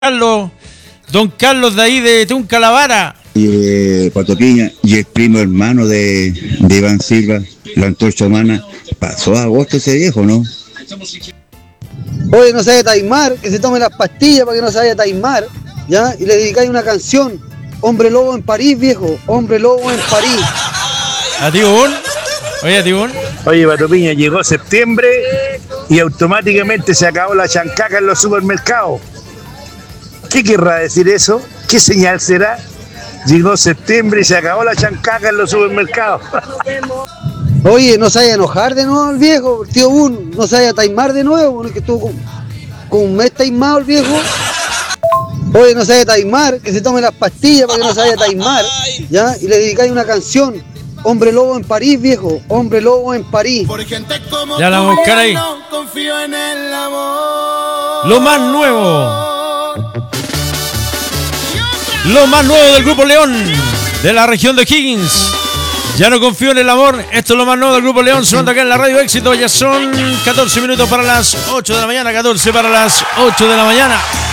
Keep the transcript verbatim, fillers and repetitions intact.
Carlos, don Carlos de ahí de Tuncalavara. Y eh, Pato Piña y el primo hermano de, de Iván Silva, la antorcha humana. Pasó a agosto ese viejo, ¿no? Oye, no se vaya a taimar, que se tome las pastillas para que no se vaya a taimar, ¿ya? Y le dedicáis una canción, Hombre Lobo en París, viejo, Hombre Lobo en París. ¿A Tibón? Oye, a Tibón. Oye, Pato Piña, llegó septiembre y automáticamente se acabó la chancaca en los supermercados. ¿Qué querrá decir eso? ¿Qué señal será? Llegó septiembre y se acabó la chancaca en los supermercados. Oye, no se vaya a enojar de nuevo el viejo, tío Bun, no se vaya a taimar de nuevo, que estuvo con, con un mes taimado el viejo. Oye, no se vaya a taimar, que se tome las pastillas para que no se vaya a taimar, ¿ya? Y le dedicáis una canción, Hombre Lobo en París, viejo, Hombre Lobo en París. Ya la vamos a buscar ahí. Lo más nuevo. Lo más nuevo del Grupo León, de la región de Higgins. Ya no confío en el amor. Esto es lo más nuevo del Grupo León. Sonando acá en la Radio Éxito. Ya son catorce minutos para las ocho de la mañana. catorce para las ocho de la mañana.